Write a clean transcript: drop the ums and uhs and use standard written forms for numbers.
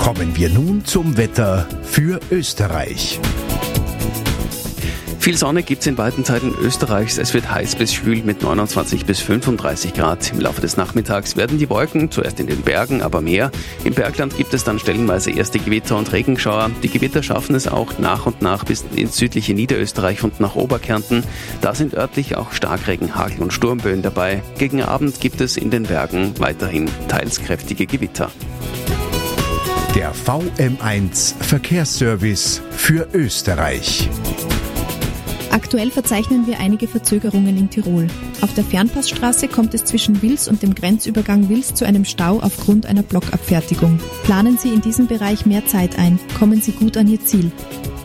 Kommen wir nun zum Wetter für Österreich. Viel Sonne gibt es in weiten Teilen Österreichs. Es wird heiß bis schwül mit 29 bis 35 Grad. Im Laufe des Nachmittags werden die Wolken, zuerst in den Bergen, aber mehr. Im Bergland gibt es dann stellenweise erste Gewitter und Regenschauer. Die Gewitter schaffen es auch nach und nach bis ins südliche Niederösterreich und nach Oberkärnten. Da sind örtlich auch Starkregen, Hagel und Sturmböen dabei. Gegen Abend gibt es in den Bergen weiterhin teils kräftige Gewitter. Der VM1 Verkehrsservice für Österreich. Aktuell verzeichnen wir einige Verzögerungen in Tirol. Auf der Fernpassstraße kommt es zwischen Wils und dem Grenzübergang Wils zu einem Stau aufgrund einer Blockabfertigung. Planen Sie in diesem Bereich mehr Zeit ein. Kommen Sie gut an Ihr Ziel.